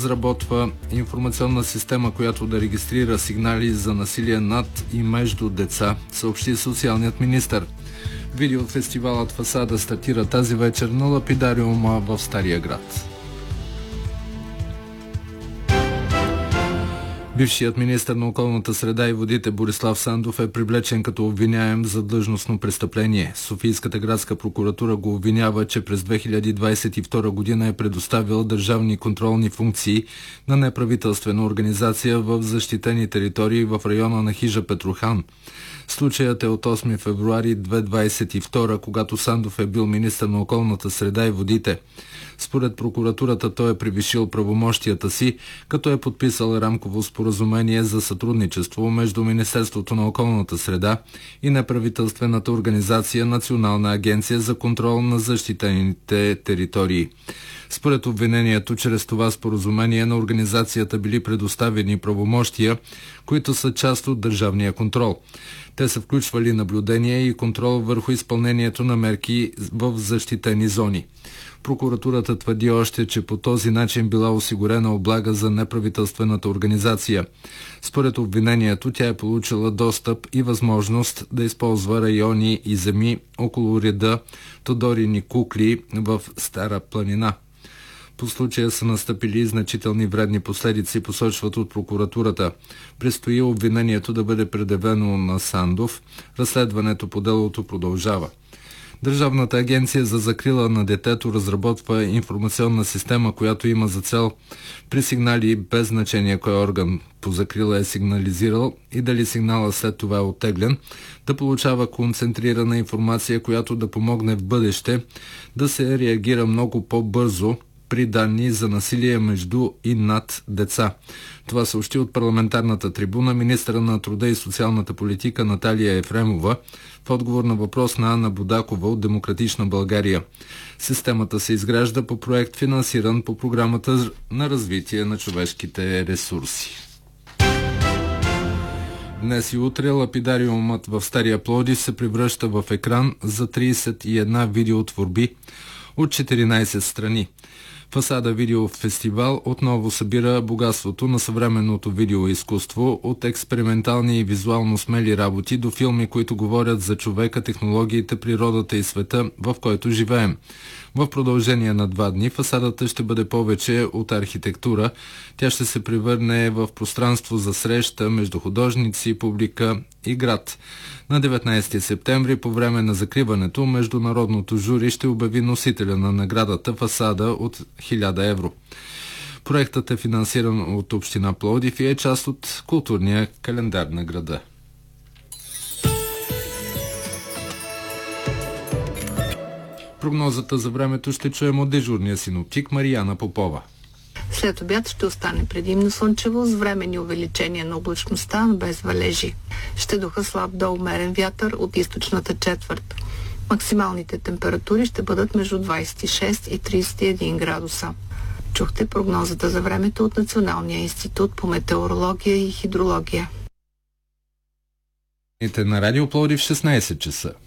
разработва информационна система, която да регистрира сигнали за насилие над и между деца, съобщи социалният министър. Видеофестивалът Фасада стартира тази вечер на лапидариума в Стария град. Бившият министър на околната среда и водите Борислав Сандов е привлечен като обвиняем за длъжностно престъпление. Софийската градска прокуратура го обвинява, че през 2022 година е предоставил държавни контролни функции на неправителствена организация в защитени територии в района на хижа Петрохан. Случаят е от 8 февруари 2022, когато Сандов е бил министър на околната среда и водите. Според прокуратурата той е превишил правомощията си, като е подписал рамково споразумение за сътрудничество между Министерството на околната среда и неправителствената организация Национална агенция за контрол на защитените територии. Според обвинението, чрез това споразумение на организацията били предоставени правомощия, които са част от държавния контрол. Те са включвали наблюдение и контрол върху изпълнението на мерки в защитени зони. Прокуратурата твърди още, че по този начин била осигурена облага за неправителствената организация. Според обвинението, тя е получила достъп и възможност да използва райони и земи около реда Тодорини кукли в Стара планина. По случая са настъпили значителни вредни последици, посочват от прокуратурата. Предстои обвинението да бъде предявено на Сандов. Разследването по делото продължава. Държавната агенция за закрила на детето разработва информационна система, която има за цел при сигнали без значение кой орган по закрила е сигнализирал и дали сигнала след това е оттеглен, да получава концентрирана информация, която да помогне в бъдеще да се реагира много по-бързо при данни за насилие между и над деца. Това съобщи от парламентарната трибуна министъра на труда и социалната политика Наталия Ефремова в отговор на въпрос на Анна Будакова от Демократична България. Системата се изгражда по проект, финансиран по програмата на развитие на човешките ресурси. Днес и утре лапидариумът в Стария Пловдив се превръща в екран за 31 видеотворби от 14 страни. Фасада видеофестивал отново събира богатството на съвременното видеоизкуство от експериментални и визуално смели работи до филми, които говорят за човека, технологиите, природата и света, в който живеем. В продължение на 2 дни фасадата ще бъде повече от архитектура. Тя ще се превърне в пространство за среща между художници, публика и град. На 19 септември, по време на закриването, международното жури ще обяви носителя на наградата фасада от 1000 евро. Проектът е финансиран от община Пловдив и е част от културния календар на града. Прогнозата за времето ще чуем от дежурния синоптик Марияна Попова. След обяд ще остане предимно слънчево с временни увеличения на облачността, без валежи. Ще духа слаб до умерен вятър от източната четвърт. Максималните температури ще бъдат между 26 и 31 градуса. Чухте прогнозата за времето от Националния институт по метеорология и хидрология. На Радио Пловдив 16 часа.